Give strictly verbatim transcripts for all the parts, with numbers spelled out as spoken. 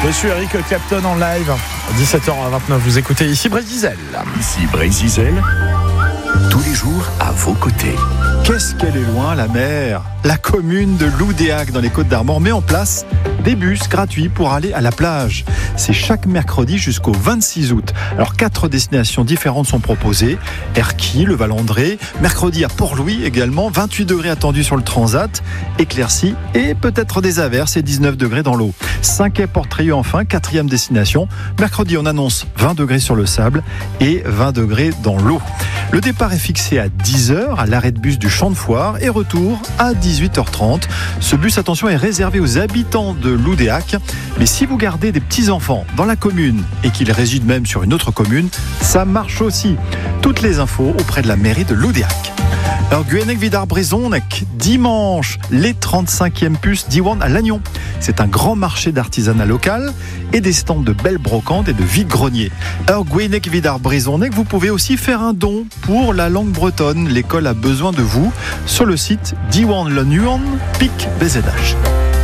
Monsieur Eric Clapton en live, dix-sept heures vingt-neuf, vous écoutez ici Brésil. Ici Brésil, tous les jours à vos côtés. Qu'est-ce qu'elle est loin, la mer. La commune de Loudéac, dans les Côtes-d'Armor, met en place des bus gratuits pour aller à la plage. C'est chaque mercredi jusqu'au vingt-six août. Alors, quatre destinations différentes sont proposées. Erquy, le Val-André, mercredi à Port-Louis également, vingt-huit degrés attendus sur le Transat, éclairci et peut-être des averses et dix-neuf degrés dans l'eau. Cinquet Portrieux enfin, quatrième destination. Mercredi, on annonce vingt degrés sur le sable et vingt degrés dans l'eau. Le départ est fixé à dix heures à l'arrêt de bus du Champ de Foire et retour à dix-huit heures trente. Ce bus, attention, est réservé aux habitants de Loudéac. Mais si vous gardez des petits-enfants dans la commune et qu'ils résident même sur une autre commune, ça marche aussi. Toutes les infos auprès de la mairie de Loudéac. Alors, Guenec Vidar Brezonec, dimanche, les trente-cinquièmes puces d'Iwan à Lannion. C'est un grand marché d'artisanat local et des stands de belles brocantes et de vide-greniers. Alors, Guenec Vidar Brezonec, vous pouvez aussi faire un don pour la langue bretonne. L'école a besoin de vous sur le site d'Iwan Lannion, Pic B Z H.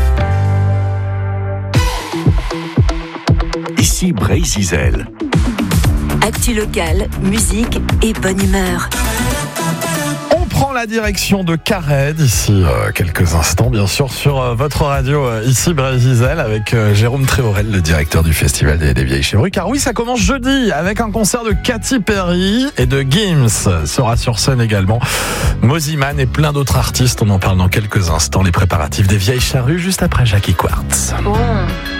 Ici Brésil. Actu locale, musique et bonne humeur. Prend la direction de Carré d'ici euh, quelques instants, bien sûr, sur euh, votre radio euh, ici Brésil avec euh, Jérôme Tréorel, le directeur du Festival des, des Vieilles Chevrues. Car oui, ça commence jeudi avec un concert de Katy Perry et de Gims sera sur scène également. Mosiman et plein d'autres artistes. On en parle dans quelques instants. Les préparatifs des Vieilles Charrues juste après Jackie Quartz. Bon.